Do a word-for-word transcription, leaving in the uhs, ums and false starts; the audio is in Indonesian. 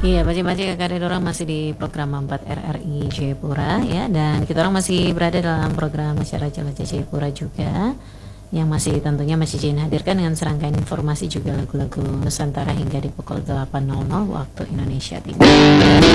Iya, pasti-pasti kakak orang masih di program empat R R I Jayapura ya, dan kita orang masih berada dalam program acara Jelajah Jayapura juga, yang masih tentunya masih Jin hadirkan dengan serangkaian informasi juga lagu-lagu Nusantara hingga di pukul delapan waktu Indonesia Timur.